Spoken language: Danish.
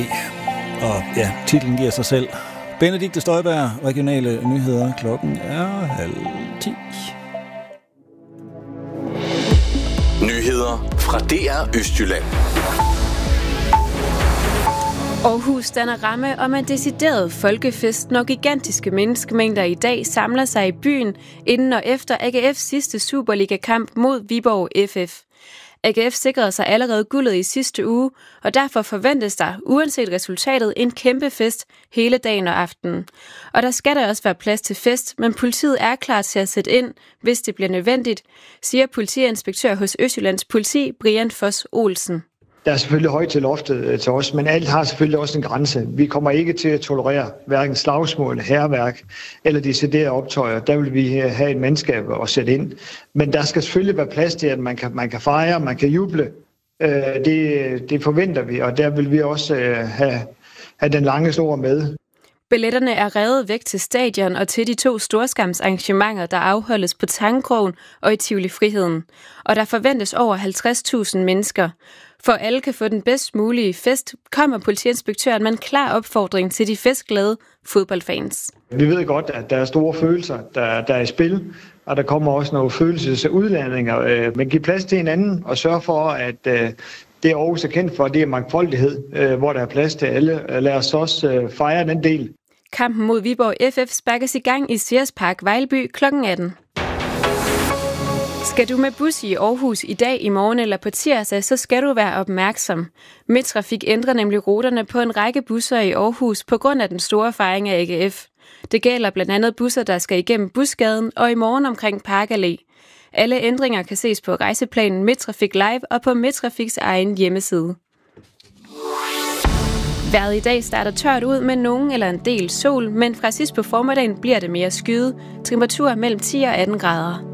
Og ja, titlen giver sig selv. Benedikte Støjberg, regionale nyheder. Klokken er 9:30. Nyheder fra DR Østjylland. Aarhus danner ramme om en decideret folkefest, når gigantiske menneskemængder i dag samler sig i byen inden og efter AGF's sidste Superliga-kamp mod Viborg FF. AGF sikrede sig allerede guldet i sidste uge, og derfor forventes der, uanset resultatet, en kæmpe fest hele dagen og aftenen. Og der skal der også være plads til fest, men politiet er klar til at sætte ind, hvis det bliver nødvendigt, siger politiinspektør hos Østjyllands Politi, Brian Foss Olsen. Der er selvfølgelig højt til loftet til os, men alt har selvfølgelig også en grænse. Vi kommer ikke til at tolerere hverken slagsmål, hærværk eller deciderede optøjer. Der vil vi have et mandskab at sætte ind. Men der skal selvfølgelig være plads til, at man kan fejre, man kan juble. Det forventer vi, og der vil vi også have den lange snor med. Billetterne er revet væk til stadion og til de 2 storskærmsarrangementer, der afholdes på Tangkrogen og i Tivoli Friheden. Og der forventes over 50.000 mennesker. For alle kan få den bedst mulige fest, kommer politiinspektøren med en klar opfordring til de festglade fodboldfans. Vi ved godt, at der er store følelser, der er i spil, og der kommer også nogle følelsesudladninger. Men giv plads til hinanden og sørg for, at det Aarhus er kendt for, det er mangfoldighed, hvor der er plads til alle. Lad os også fejre den del. Kampen mod Viborg FF sparkes i gang i Sears Park, Vejlby kl. 18. Skal du med bus i Aarhus i dag, i morgen eller på tirsdag, så skal du være opmærksom. Midttrafik ændrer nemlig ruterne på en række busser i Aarhus på grund af den store fejring af AGF. Det gælder blandt andet busser, der skal igennem Busgaden og i morgen omkring Park Allé. Alle ændringer kan ses på rejseplanen Midttrafik Live og på Midttrafiks egen hjemmeside. Vejret i dag starter tørt ud med nogen eller en del sol, men fra sidst på formiddagen bliver det mere skyet. Temperaturer mellem 10 og 18 grader.